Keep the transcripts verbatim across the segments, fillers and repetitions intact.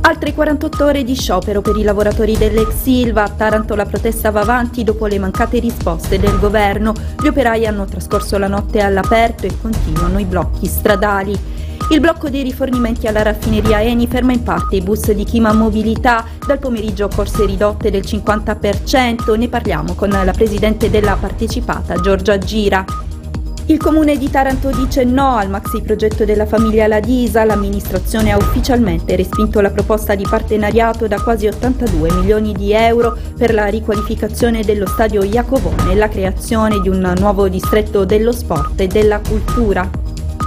Altre quarantotto ore di sciopero per i lavoratori dell'ex Ilva. A Taranto la protesta va avanti dopo le mancate risposte del governo. Gli operai hanno trascorso la notte all'aperto e continuano i blocchi stradali. Il blocco dei rifornimenti alla raffineria Eni ferma in parte i bus di Chima Mobilità. Dal pomeriggio corse ridotte del cinquanta per cento. Ne parliamo con la presidente della partecipata, Giorgia Gira. Il comune di Taranto dice no al maxi progetto della famiglia Ladisa. L'amministrazione ha ufficialmente respinto la proposta di partenariato da quasi ottantadue milioni di euro per la riqualificazione dello stadio Iacovone e la creazione di un nuovo distretto dello sport e della cultura.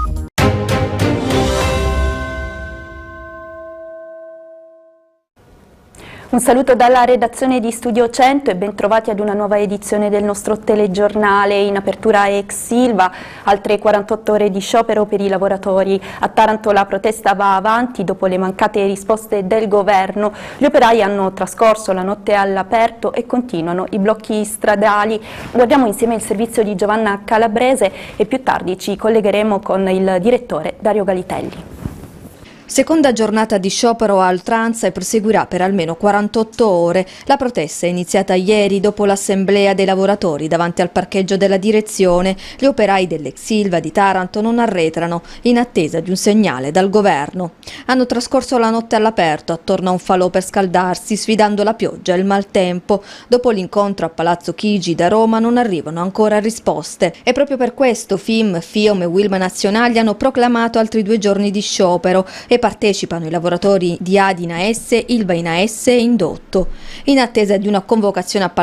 Un saluto dalla redazione di Studio cento e bentrovati ad una nuova edizione del nostro telegiornale. In apertura ex Ilva, altre quarantotto ore di sciopero per i lavoratori. A Taranto la protesta va avanti dopo le mancate risposte del governo. Gli operai hanno trascorso la notte all'aperto e continuano i blocchi stradali. Guardiamo insieme il servizio di Giovanna Calabrese e più tardi ci collegheremo con il direttore Dario Galitelli. Seconda giornata di sciopero a oltranza e proseguirà per almeno quarantotto ore. La protesta è iniziata ieri dopo l'assemblea dei lavoratori davanti al parcheggio della direzione. Gli operai dell'ex Ilva di Taranto non arretrano in attesa di un segnale dal governo. Hanno trascorso la notte all'aperto attorno a un falò per scaldarsi, sfidando la pioggia e il maltempo. Dopo l'incontro a Palazzo Chigi da Roma non arrivano ancora risposte e proprio per questo F I M, FIOM e Wilma Nazionali hanno proclamato altri due giorni di sciopero e partecipano i lavoratori di Adina S, Ilva in A S e Indotto. In attesa di una convocazione a Palazzo